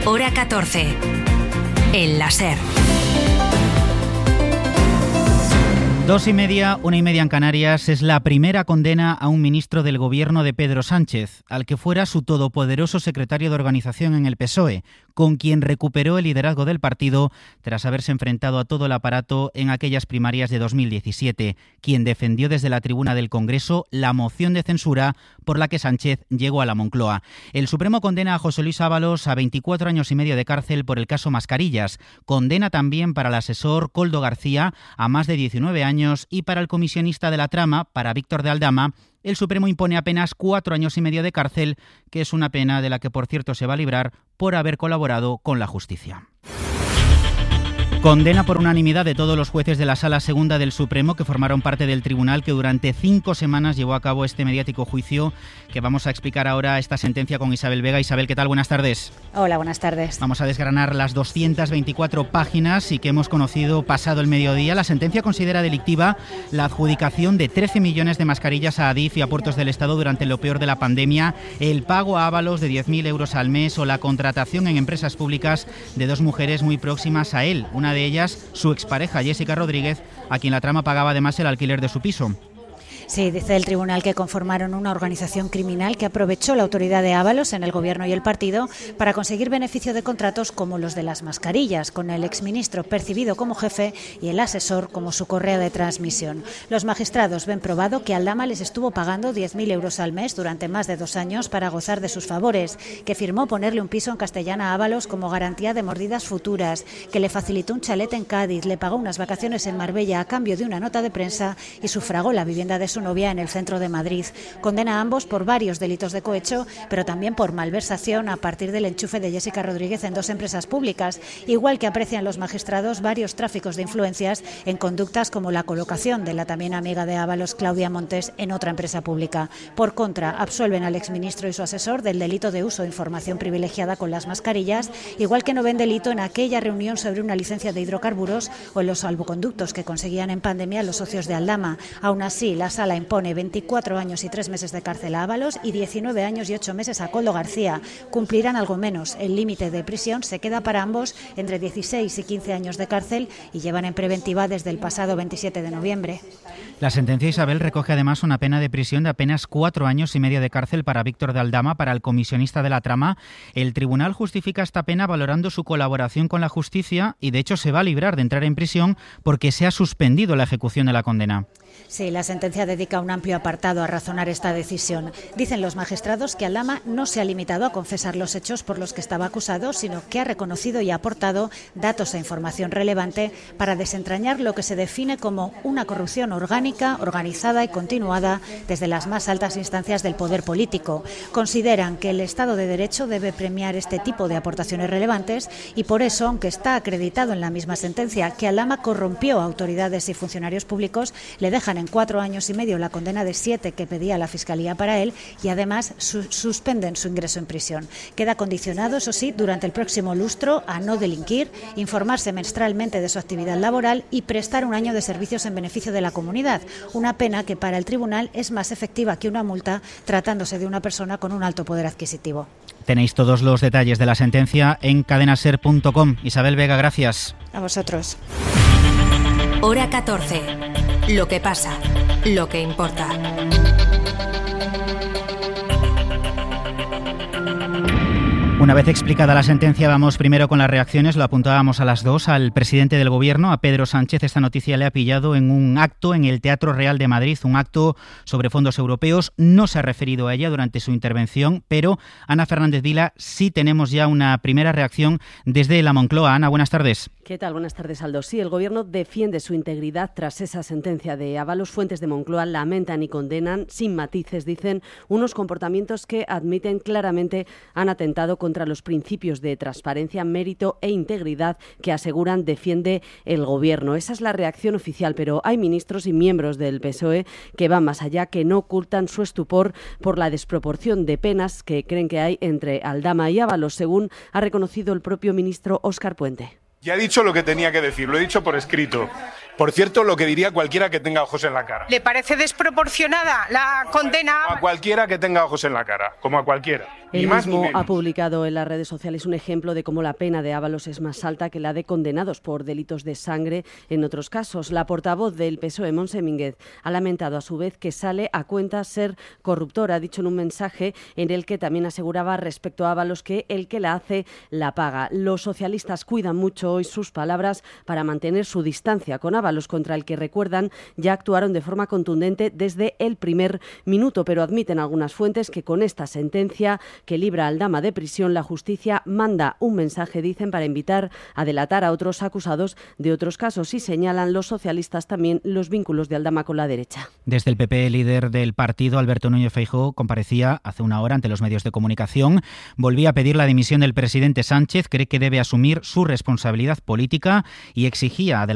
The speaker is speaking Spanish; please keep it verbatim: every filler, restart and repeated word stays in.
Hora catorce. El láser. Dos y media, una y media en Canarias, es la primera condena a un ministro del gobierno de Pedro Sánchez, al que fuera su todopoderoso secretario de organización en el P S O E, con quien recuperó el liderazgo del partido tras haberse enfrentado a todo el aparato en aquellas primarias de dos mil diecisiete, quien defendió desde la tribuna del Congreso la moción de censura por la que Sánchez llegó a la Moncloa. El Supremo condena a José Luis Ábalos a veinticuatro años y medio de cárcel por el caso Mascarillas. Condena también para el asesor Koldo García a más de diecinueve años y para el comisionista de la trama, para Víctor de Aldama, el Supremo impone apenas cuatro años y medio de cárcel, que es una pena de la que, por cierto, se va a librar por haber colaborado con la justicia. Condena por unanimidad de todos los jueces de la Sala Segunda del Supremo que formaron parte del tribunal que durante cinco semanas llevó a cabo este mediático juicio, que vamos a explicar ahora esta sentencia con Isabel Vega. Isabel, ¿qué tal? Buenas tardes. Hola, buenas tardes. Vamos a desgranar las doscientas veinticuatro páginas y que hemos conocido pasado el mediodía. La sentencia considera delictiva la adjudicación de trece millones de mascarillas a Adif y a Puertos del Estado durante lo peor de la pandemia, el pago a Ábalos de diez mil euros al mes o la contratación en empresas públicas de dos mujeres muy próximas a él. Una de ellas, su expareja Jessica Rodríguez, a quien la trama pagaba además el alquiler de su piso. Sí, dice el tribunal que conformaron una organización criminal que aprovechó la autoridad de Ábalos en el gobierno y el partido para conseguir beneficio de contratos como los de las mascarillas, con el exministro percibido como jefe y el asesor como su correa de transmisión. Los magistrados ven probado que Aldama les estuvo pagando diez mil euros al mes durante más de dos años para gozar de sus favores, que firmó ponerle un piso en Castellana a Ábalos como garantía de mordidas futuras, que le facilitó un chalet en Cádiz, le pagó unas vacaciones en Marbella a cambio de una nota de prensa y sufragó la vivienda de su novia en el centro de Madrid. Condena a ambos por varios delitos de cohecho, pero también por malversación a partir del enchufe de Jessica Rodríguez en dos empresas públicas, igual que aprecian los magistrados varios tráficos de influencias en conductas como la colocación de la también amiga de Ábalos, Claudia Montes, en otra empresa pública. Por contra, absuelven al exministro y su asesor del delito de uso de información privilegiada con las mascarillas, igual que no ven delito en aquella reunión sobre una licencia de hidrocarburos o en los salvoconductos que conseguían en pandemia los socios de Aldama. Aún así, la sala impone veinticuatro años y tres meses de cárcel a Ábalos y diecinueve años y ocho meses a Koldo García. Cumplirán algo menos. El límite de prisión se queda para ambos entre dieciséis y quince años de cárcel y llevan en preventiva desde el pasado veintisiete de noviembre. La sentencia, Isabel, recoge además una pena de prisión de apenas cuatro años y medio de cárcel para Víctor de Aldama, para el comisionista de la trama. El tribunal justifica esta pena valorando su colaboración con la justicia y, de hecho, se va a librar de entrar en prisión porque se ha suspendido la ejecución de la condena. Sí, la sentencia dedica un amplio apartado a razonar esta decisión. Dicen los magistrados que Aldama no se ha limitado a confesar los hechos por los que estaba acusado, sino que ha reconocido y ha aportado datos e información relevante para desentrañar lo que se define como una corrupción orgánica, organizada y continuada desde las más altas instancias del poder político. Consideran que el Estado de Derecho debe premiar este tipo de aportaciones relevantes y por eso, aunque está acreditado en la misma sentencia que Aldama corrompió a autoridades y funcionarios públicos, le dejan en cuatro años y medio la condena de siete que pedía la Fiscalía para él y además su- suspenden su ingreso en prisión. Queda condicionado, eso sí, durante el próximo lustro a no delinquir, informarse menstrualmente de su actividad laboral y prestar un año de servicios en beneficio de la comunidad. Una pena que para el tribunal es más efectiva que una multa tratándose de una persona con un alto poder adquisitivo. Tenéis todos los detalles de la sentencia en cadenaser punto com. Isabel Vega, gracias. A vosotros. Hora catorce. Lo que pasa, lo que importa. Una vez explicada la sentencia, vamos primero con las reacciones. Lo apuntábamos a las dos. Al presidente del Gobierno, a Pedro Sánchez, esta noticia le ha pillado en un acto en el Teatro Real de Madrid, un acto sobre fondos europeos. No se ha referido a ella durante su intervención, pero Ana Fernández Vila, sí tenemos ya una primera reacción desde la Moncloa. Ana, buenas tardes. ¿Qué tal? Buenas tardes, Aldo. Sí, el Gobierno defiende su integridad tras esa sentencia de Ábalos. Fuentes de Moncloa lamentan y condenan, sin matices, dicen, unos comportamientos que admiten claramente han atentado contra los principios de transparencia, mérito e integridad que aseguran defiende el Gobierno. Esa es la reacción oficial, pero hay ministros y miembros del P S O E que van más allá, que no ocultan su estupor por la desproporción de penas que creen que hay entre Aldama y Ábalos, según ha reconocido el propio ministro Óscar Puente. Ya he dicho lo que tenía que decir, lo he dicho por escrito. Por cierto, lo que diría cualquiera que tenga ojos en la cara. ¿Le parece desproporcionada la condena? A cualquiera que tenga ojos en la cara, como a cualquiera. Ni Él más mismo ni menos. ha publicado en las redes sociales un ejemplo de cómo la pena de Ábalos es más alta que la de condenados por delitos de sangre en otros casos. La portavoz del P S O E, Montse Mínguez, ha lamentado a su vez que sale a cuenta ser corruptor. Ha dicho en un mensaje en el que también aseguraba respecto a Ábalos que el que la hace la paga. Los socialistas cuidan mucho hoy sus palabras para mantener su distancia con Ábalos, contra el que, recuerdan, ya actuaron de forma contundente desde el primer minuto, pero admiten algunas fuentes que con esta sentencia que libra a Aldama de prisión, la justicia manda un mensaje, dicen, para invitar a delatar a otros acusados de otros casos, y señalan los socialistas también los vínculos de Aldama con la derecha. Desde el P P, el líder del partido, Alberto Núñez Feijóo, comparecía hace una hora ante los medios de comunicación. Volvía a pedir la dimisión del presidente Sánchez, cree que debe asumir su responsabilidad política y exigía adelantar